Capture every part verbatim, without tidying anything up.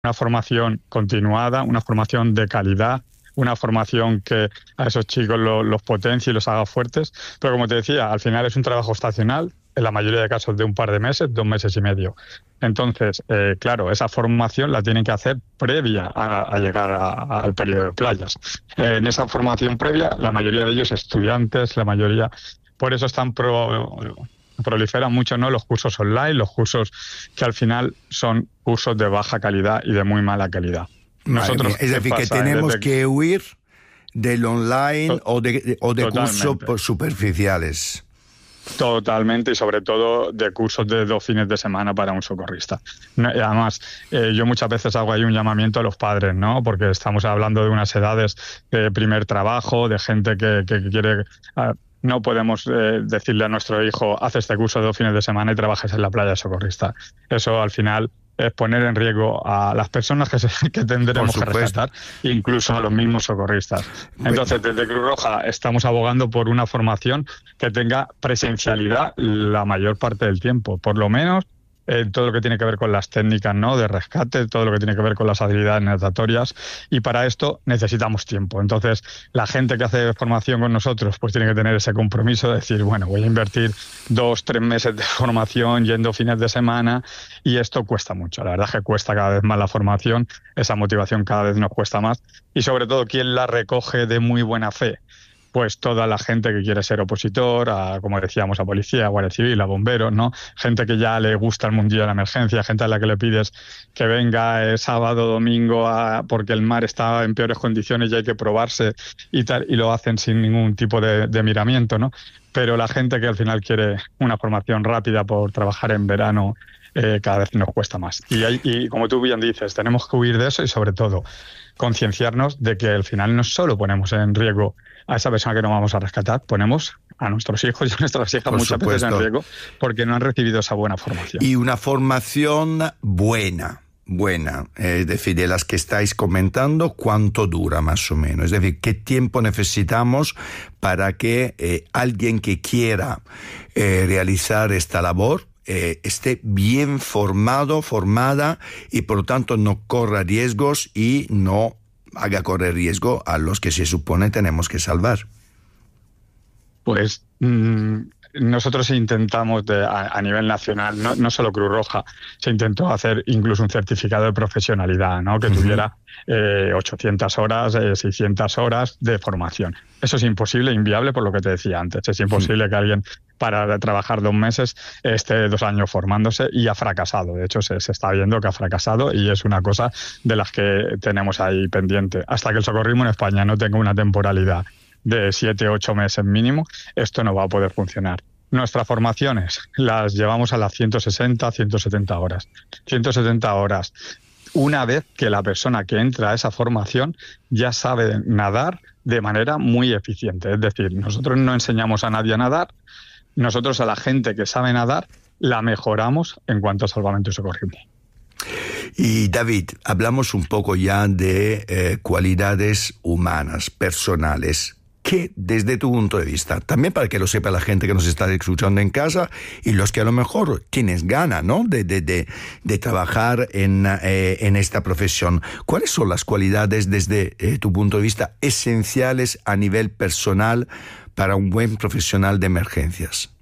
una formación continuada, una formación de calidad, una formación que a esos chicos los, los potencie y los haga fuertes. Pero como te decía, al final es un trabajo estacional, en la mayoría de casos de un par de meses, dos meses y medio. Entonces, eh, claro, esa formación la tienen que hacer previa a, a llegar a, a, al periodo de playas. Eh, en esa formación previa, la mayoría de ellos estudiantes, la mayoría... Por eso están pro, proliferan mucho, ¿no?, los cursos online, los cursos que al final son cursos de baja calidad y de muy mala calidad. Nosotros, es decir, que tenemos Desde... que huir del online to- o de, o de cursos superficiales. Totalmente, y sobre todo de cursos de dos fines de semana para un socorrista. Además, eh, yo muchas veces hago ahí un llamamiento a los padres, ¿no? Porque estamos hablando de unas edades de primer trabajo, de gente que, que quiere... Uh, no podemos eh, decirle a nuestro hijo, haz este curso de dos fines de semana y trabajes en la playa de socorrista. Eso al final es poner en riesgo a las personas que, se, que tendremos que rescatar, incluso a los mismos socorristas. Entonces, desde Cruz Roja estamos abogando por una formación que tenga presencialidad la mayor parte del tiempo, por lo menos eh, todo lo que tiene que ver con las técnicas, ¿no?, de rescate, todo lo que tiene que ver con las habilidades natatorias, y para esto necesitamos tiempo. Entonces, la gente que hace formación con nosotros pues tiene que tener ese compromiso de decir, bueno, voy a invertir dos, tres meses de formación yendo fines de semana, y esto cuesta mucho. La verdad es que cuesta cada vez más la formación, esa motivación cada vez nos cuesta más, y sobre todo, ¿quién la recoge de muy buena fe? Pues toda la gente que quiere ser opositor, a, como decíamos, a policía, a guardia civil, a bomberos, ¿no? Gente que ya le gusta el mundillo de la emergencia, gente a la que le pides que venga eh, sábado, domingo, a, porque el mar está en peores condiciones y hay que probarse y tal, y lo hacen sin ningún tipo de, de miramiento, ¿no? Pero la gente que al final quiere una formación rápida por trabajar en verano, eh, cada vez nos cuesta más. Y, hay, y como tú bien dices, tenemos que huir de eso y sobre todo concienciarnos de que al final no solo ponemos en riesgo a esa persona que no vamos a rescatar, ponemos a nuestros hijos y a nuestras hijas Por muchas supuesto. veces en riesgo porque no han recibido esa buena formación. Y una formación buena, buena, es decir, de las que estáis comentando, ¿cuánto dura más o menos? Es decir, ¿qué tiempo necesitamos para que eh, alguien que quiera eh, realizar esta labor Eh, esté bien formado, formada, y por lo tanto no corra riesgos y no haga correr riesgo a los que se supone tenemos que salvar? Pues mmm, nosotros intentamos de, a, a nivel nacional, no, no solo Cruz Roja, se intentó hacer incluso un certificado de profesionalidad, ¿no?, que uh-huh. tuviera eh, ochocientas horas, eh, seiscientas horas de formación. Eso es imposible, inviable, por lo que te decía antes. Es imposible uh-huh. que alguien para trabajar dos meses esté dos años formándose, y ha fracasado. De hecho, se, se está viendo que ha fracasado, y es una cosa de las que tenemos ahí pendiente. Hasta que el socorrismo en España no tenga una temporalidad de siete, ocho meses mínimo, esto no va a poder funcionar. Nuestras formaciones las llevamos a las ciento sesenta, ciento setenta horas. ciento setenta horas. Una vez que la persona que entra a esa formación ya sabe nadar de manera muy eficiente. Es decir, nosotros no enseñamos a nadie a nadar, nosotros a la gente que sabe nadar la mejoramos en cuanto a salvamento y socorrismo. Y David, hablamos un poco ya de eh, cualidades humanas, personales. ¿Qué, desde tu punto de vista, también para que lo sepa la gente que nos está escuchando en casa y los que a lo mejor tienes ganas, ¿no?, de, de, de, de trabajar en, eh, en esta profesión, ¿cuáles son las cualidades desde eh, tu punto de vista esenciales a nivel personal para un buen profesional de emergencias?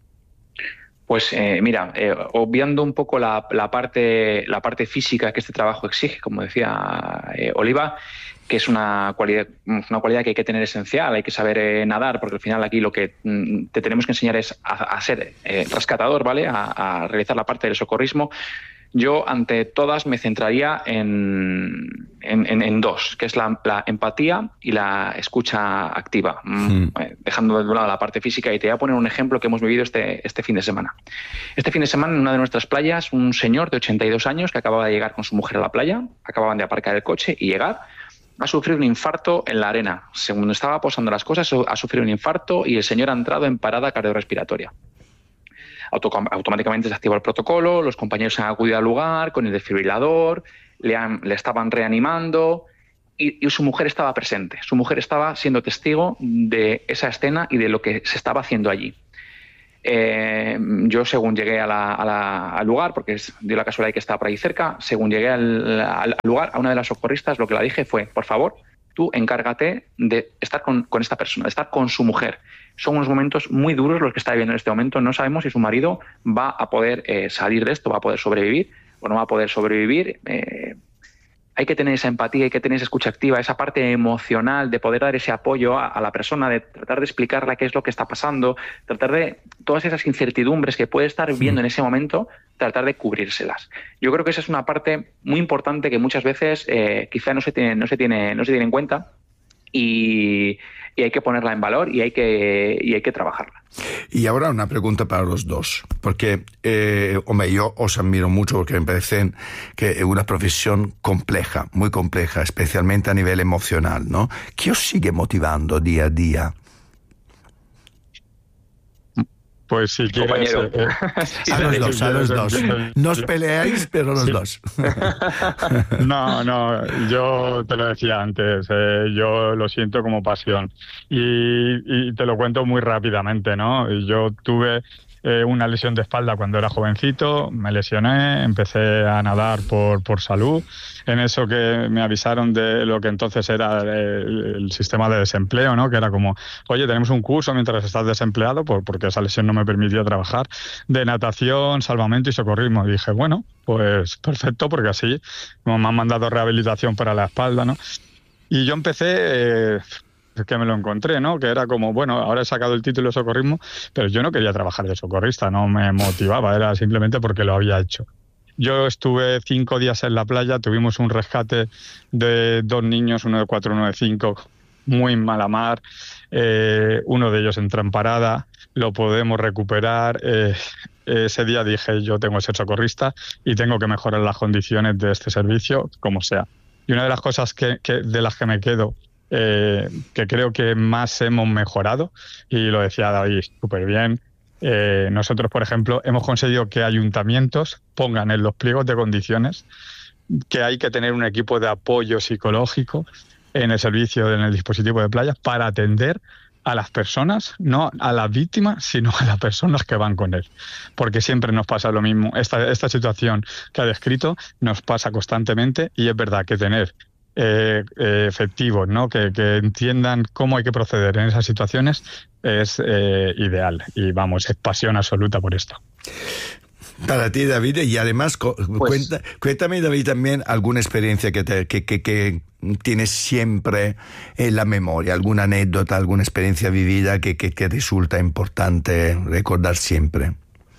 Pues eh, mira, eh, obviando un poco la, la, parte, la parte física que este trabajo exige, como decía eh, Oliva, que es una cualidad, una cualidad que hay que tener esencial, hay que saber eh, nadar, porque al final aquí lo que mm, te tenemos que enseñar es a, a ser eh, rescatador, ¿vale?, a, a realizar la parte del socorrismo. Yo, ante todas, me centraría en, en, en, en dos, que es la, la empatía y la escucha activa, mm. eh, dejando de un lado la parte física. Y te voy a poner un ejemplo que hemos vivido este, este fin de semana. Este fin de semana, en una de nuestras playas, un señor de ochenta y dos años que acababa de llegar con su mujer a la playa, acababan de aparcar el coche y llegar, ha sufrido un infarto en la arena. Según estaba posando las cosas, ha sufrido un infarto y el señor ha entrado en parada cardiorrespiratoria. Auto, automáticamente se activó el protocolo, los compañeros han acudido al lugar con el desfibrilador, le, han, le estaban reanimando y, y su mujer estaba presente. Su mujer estaba siendo testigo de esa escena y de lo que se estaba haciendo allí. Eh, yo, según llegué a la, a la, al lugar, porque es, dio la casualidad que estaba por ahí cerca, según llegué al, al lugar, a una de las socorristas lo que la dije fue, por favor, tú encárgate de estar con, con esta persona, de estar con su mujer. Son unos momentos muy duros los que está viviendo en este momento. No sabemos si su marido va a poder eh, salir de esto, va a poder sobrevivir o no va a poder sobrevivir. Eh, hay que tener esa empatía, hay que tener esa escucha activa, esa parte emocional de poder dar ese apoyo a, a la persona, de tratar de explicarle qué es lo que está pasando, tratar de todas esas incertidumbres que puede estar viviendo en ese momento, tratar de cubrírselas. Yo creo que esa es una parte muy importante que muchas veces eh, quizá no se tiene, no se tiene, no se tiene en cuenta y, y hay que ponerla en valor y hay que, y hay que trabajarla. Y ahora una pregunta para los dos, porque, eh, hombre, yo os admiro mucho porque me parece que es una profesión compleja, muy compleja, especialmente a nivel emocional, ¿no? ¿Qué os sigue motivando día a día? Pues si quieres... Compañero. Eh, Sí, a los dos, si a los quieres, dos. empiezo. No os peleáis, pero los Sí. dos. No, no, yo te lo decía antes, eh, yo lo siento como pasión y, y te lo cuento muy rápidamente, ¿no? Yo tuve eh, una lesión de espalda cuando era jovencito, me lesioné, empecé a nadar por, por salud, en eso que me avisaron de lo que entonces era el, el sistema de desempleo, ¿no? Que era como, oye, tenemos un curso mientras estás desempleado, por, porque esa lesión no me permitió trabajar, de natación, salvamento y socorrismo. Y dije, bueno, pues perfecto, porque así como me han mandado rehabilitación para la espalda, ¿no? Y yo empecé, eh, que me lo encontré, ¿no? Que era como, bueno, ahora he sacado el título de socorrismo, pero yo no quería trabajar de socorrista, no me motivaba, era simplemente porque lo había hecho. Yo estuve cinco días en la playa, tuvimos un rescate de dos niños, uno de cuatro, uno de cinco, muy en mala mar, eh, uno de ellos entró en parada, lo podemos recuperar. Eh, ese día dije, yo tengo que ser socorrista y tengo que mejorar las condiciones de este servicio, como sea. Y una de las cosas que, que, de las que me quedo, eh, que creo que más hemos mejorado, y lo decía David súper bien, eh, nosotros, por ejemplo, hemos conseguido que ayuntamientos pongan en los pliegos de condiciones que hay que tener un equipo de apoyo psicológico en el servicio, en el dispositivo de playas, para atender a las personas, no a las víctimas, sino a las personas que van con él. Porque siempre nos pasa lo mismo. Esta, esta situación que ha descrito nos pasa constantemente y es verdad que tener eh, eh, efectivos, ¿no? que, que entiendan cómo hay que proceder en esas situaciones es eh, ideal. Y vamos, es pasión absoluta por esto. Para ti, David, y además, Pues, cuenta, cuéntame, David, también alguna experiencia que, te, que, que, que tienes siempre en la memoria, alguna anécdota, alguna experiencia vivida que, que, que resulta importante recordar siempre.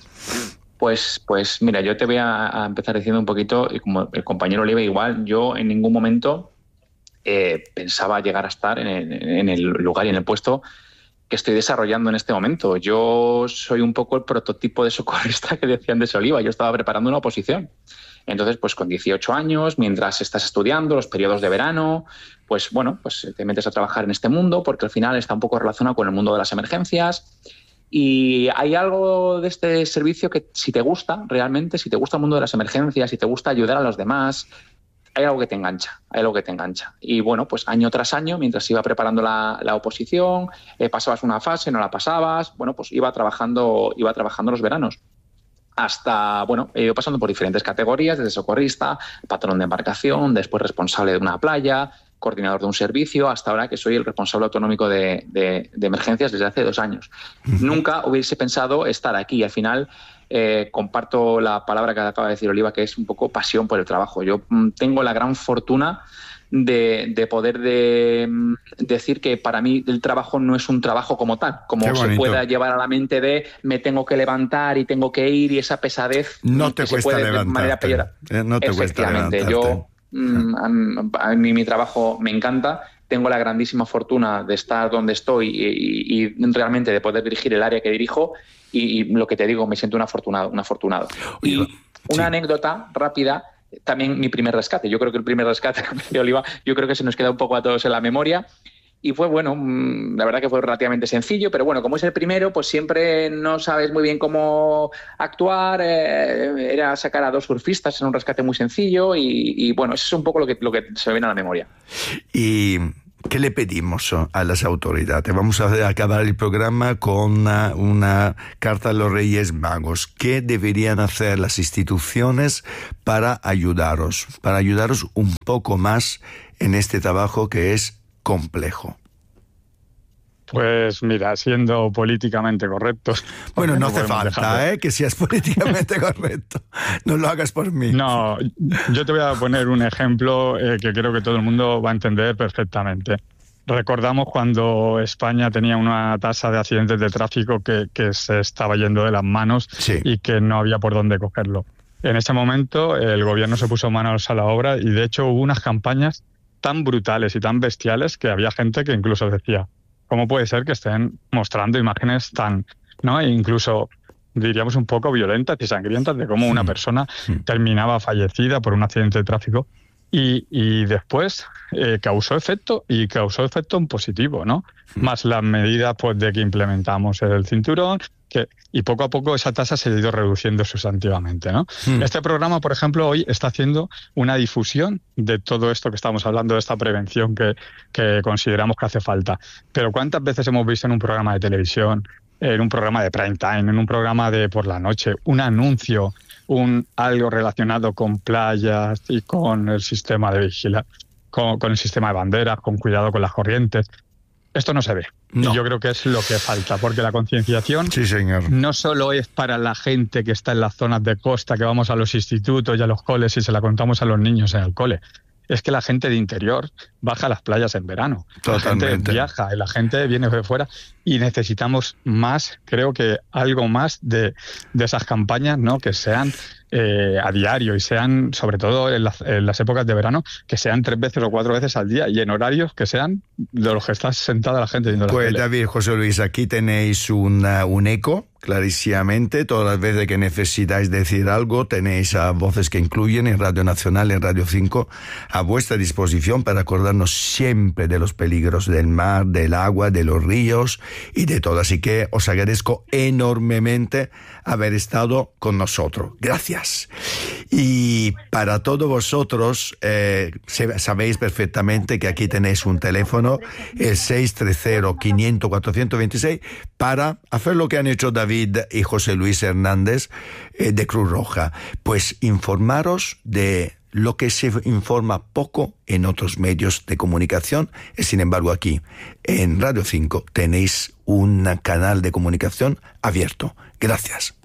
Pues, pues mira, yo te voy a, a empezar diciendo un poquito, y como el compañero Oliva igual, yo en ningún momento eh, pensaba llegar a estar en el, en el lugar y en el puesto que estoy desarrollando en este momento. Yo soy un poco el prototipo de socorrista que decía Andrés Oliva. Yo estaba preparando una oposición. Entonces, pues con dieciocho años, mientras estás estudiando, los periodos de verano, pues bueno, pues te metes a trabajar en este mundo porque al final está un poco relacionado con el mundo de las emergencias. Y hay algo de este servicio que si te gusta realmente, si te gusta el mundo de las emergencias, si te gusta ayudar a los demás, hay algo que te engancha, hay algo que te engancha. Y bueno, pues año tras año, mientras iba preparando la, la oposición, eh, pasabas una fase, no la pasabas, bueno, pues iba trabajando, iba trabajando los veranos. Hasta, bueno, he ido pasando por diferentes categorías, desde socorrista, patrón de embarcación, después responsable de una playa, coordinador de un servicio, hasta ahora que soy el responsable autonómico de, de, de emergencias desde hace dos años. Uh-huh. Nunca hubiese pensado estar aquí. Al final, eh, comparto la palabra que acaba de decir Oliva, que es un poco pasión por el trabajo. Yo mm, tengo la gran fortuna de, de poder de, mm, decir que para mí el trabajo no es un trabajo como tal, como se pueda llevar a la mente de me tengo que levantar y tengo que ir y esa pesadez no te que cuesta se puede levantarte. De manera peyorada. Eh, no te cuesta levantarte. Yo mm, a, a mí mi trabajo me encanta. Tengo la grandísima fortuna de estar donde estoy y, y, y realmente de poder dirigir el área que dirijo y, y lo que te digo, me siento un afortunado. Un afortunado. Y una sí. anécdota rápida, también mi primer rescate. Yo creo que el primer rescate, como decía Oliva, yo creo que se nos queda un poco a todos en la memoria. Y fue, bueno, la verdad que fue relativamente sencillo, pero bueno, como es el primero, pues siempre no sabes muy bien cómo actuar. Eh, era sacar a dos surfistas en un rescate muy sencillo y, y bueno, eso es un poco lo que, lo que se me viene a la memoria. Y ¿qué le pedimos a las autoridades? Vamos a acabar el programa con una, una carta a los Reyes Magos. ¿Qué deberían hacer las instituciones para ayudaros, para ayudaros un poco más en este trabajo que es complejo? Pues mira, siendo políticamente correctos. Bueno, no hace falta ¿eh? que seas políticamente correcto. No lo hagas por mí. No, yo te voy a poner un ejemplo eh, que creo que todo el mundo va a entender perfectamente. Recordamos cuando España tenía una tasa de accidentes de tráfico que, que se estaba yendo de las manos sí. y que no había por dónde cogerlo. En ese momento el gobierno se puso manos a la obra y de hecho hubo unas campañas tan brutales y tan bestiales que había gente que incluso decía: ¿cómo puede ser que estén mostrando imágenes tan, ¿no? E incluso diríamos un poco violentas y sangrientas de cómo una persona terminaba fallecida por un accidente de tráfico? Y, y después eh, causó efecto y causó efecto en positivo, ¿no? Más las medidas pues de que implementamos el cinturón, que, y poco a poco esa tasa se ha ido reduciendo sustantivamente, ¿no? Mm. Este programa, por ejemplo, hoy está haciendo una difusión de todo esto que estamos hablando, de esta prevención que, que consideramos que hace falta. Pero ¿cuántas veces hemos visto en un programa de televisión, en un programa de prime time, en un programa de por la noche, un anuncio, un algo relacionado con playas y con el sistema de vigilancia, con, con el sistema de banderas, con cuidado con las corrientes? Esto no se ve. No. Y yo creo que es lo que falta, porque la concienciación sí, señor. no solo es para la gente que está en las zonas de costa, que vamos a los institutos y a los coles y se la contamos a los niños en el cole. Es que la gente de interior baja a las playas en verano. Totalmente. La gente viaja y la gente viene de fuera y necesitamos más, creo que algo más de, de esas campañas, ¿no? Que sean eh, a diario y sean, sobre todo en las, en las épocas de verano, que sean tres veces o cuatro veces al día y en horarios que sean de los que está sentada la gente viendo la Pues tele. David, José Luis, aquí tenéis una, un eco, clarísimamente. Todas las veces que necesitáis decir algo, tenéis a voces que incluyen en Radio Nacional, en Radio cinco, a vuestra disposición para acordarnos siempre de los peligros del mar, del agua, de los ríos y de todo. Así que os agradezco enormemente haber estado con nosotros. Gracias. Y para todos vosotros, eh, sabéis perfectamente que aquí tenéis un teléfono, el seis tres cero, quinientos, cuatrocientos veintiséis, para hacer lo que han hecho David y José Luis Hernández eh, de Cruz Roja. Pues informaros de lo que se informa poco en otros medios de comunicación. Y sin embargo, aquí en Radio cinco tenéis un canal de comunicación abierto. Gracias.